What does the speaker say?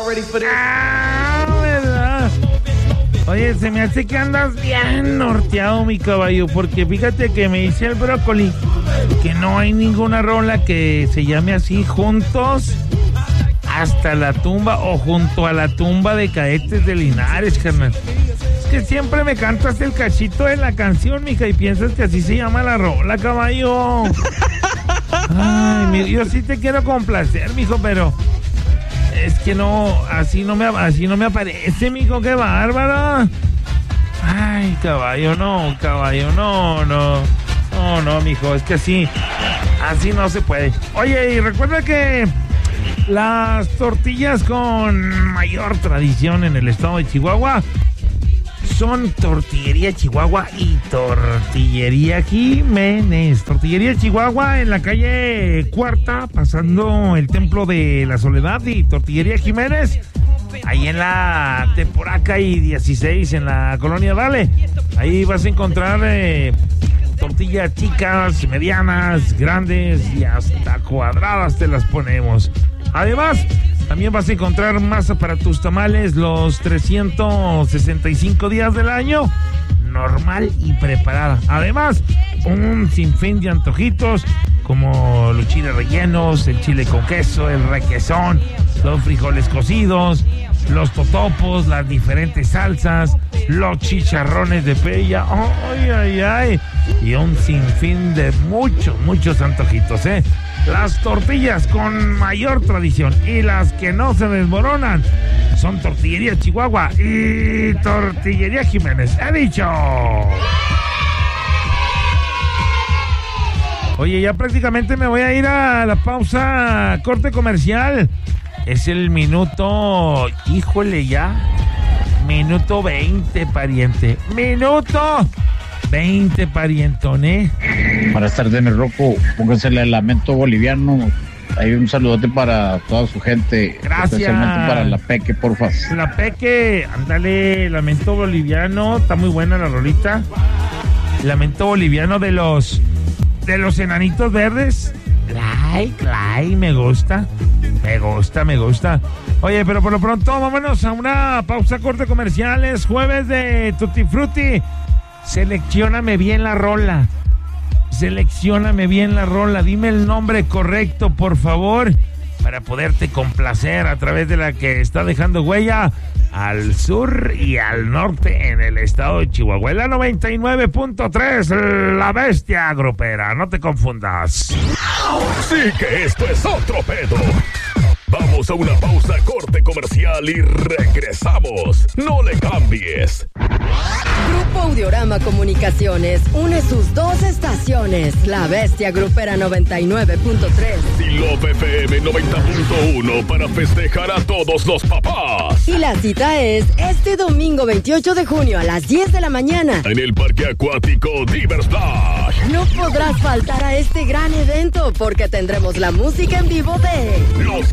¿verdad? Oye, se me hace que andas bien norteado, mi caballo, porque fíjate que me dice el brócoli que no hay ninguna rola que se llame así, Juntos hasta la tumba o Junto a la tumba de Cadetes de Linares, carnal. Es que siempre me cantas el cachito de la canción, mija, y piensas que así se llama la rola, caballo. Ay, yo sí te quiero complacer, mijo, pero es que no, así no me aparece, mijo, qué bárbaro. Ay, caballo, no, mijo, es que así no se puede. Oye, y recuerda que las tortillas con mayor tradición en el estado de Chihuahua son Tortillería Chihuahua y Tortillería Jiménez. Tortillería Chihuahua en la calle Cuarta, pasando el Templo de la Soledad, y Tortillería Jiménez ahí en la Teporaca y 16 en la Colonia Vale. Ahí vas a encontrar tortillas chicas, medianas, grandes y hasta cuadradas te las ponemos. Además, también vas a encontrar masa para tus tamales los 365 días del año, normal y preparada. Además, un sinfín de antojitos como los chiles rellenos, el chile con queso, el requesón, los frijoles cocidos, los totopos, las diferentes salsas, los chicharrones de pella, ay, y un sinfín de muchos antojitos, ¿eh? Las tortillas con mayor tradición y las que no se desmoronan son Tortillería Chihuahua y Tortillería Jiménez. ¡He dicho! Oye, ya prácticamente me voy a ir a la pausa, corte comercial. Es el minuto, híjole ya, minuto 20, pariente. Minuto 20, parientoné. Buenas tardes, mi Rocco. Pónganse el lamento boliviano. Hay un saludote para toda su gente. Gracias. Especialmente para la Peque, porfa. La Peque, ándale, lamento boliviano. Está muy buena la rolita. Lamento boliviano de los enanitos verdes. Clay, me gusta. Oye, pero por lo pronto vámonos a una pausa, corte comerciales. Jueves de Tutti Frutti. Seleccióname bien la rola. Dime el nombre correcto, por favor, para poderte complacer a través de la que está dejando huella al sur y al norte en el estado de Chihuahua. La 99.3, La Bestia Grupera. No te confundas. Sí que esto es otro pedo. Vamos a una pausa, corte comercial y regresamos. No le cambies. Grupo Audiorama Comunicaciones une sus dos estaciones, La Bestia Grupera 99.3 y Love FM 90.1 para festejar a todos los papás. Y la cita es este domingo 28 de junio a las 10 de la mañana en el Parque Acuático Divers Splash. No podrás faltar a este gran evento porque tendremos la música en vivo de Los